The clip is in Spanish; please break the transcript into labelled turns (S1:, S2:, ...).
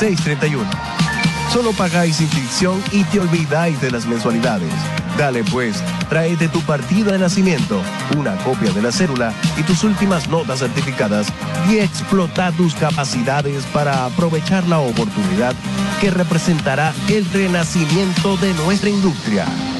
S1: 631. Solo pagáis inscripción y te olvidáis de las mensualidades. Dale pues, tráete tu partida de nacimiento, una copia de la cédula y tus últimas notas certificadas y explota tus capacidades para aprovechar la oportunidad que representará el renacimiento de nuestra industria.